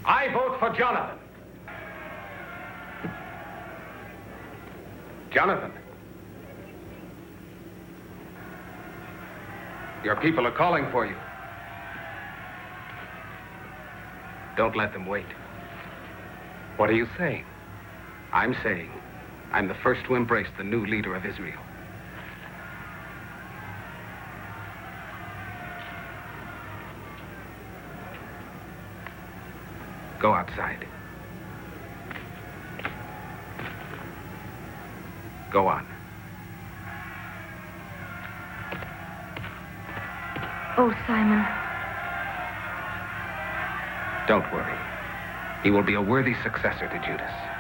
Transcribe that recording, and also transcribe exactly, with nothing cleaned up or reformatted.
I vote for Jonathan. Jonathan. Your people are calling for you. Don't let them wait. What are you saying? I'm saying I'm the first to embrace the new leader of Israel. Go outside. Go on. Oh, Simon. Don't worry. He will be a worthy successor to Judas.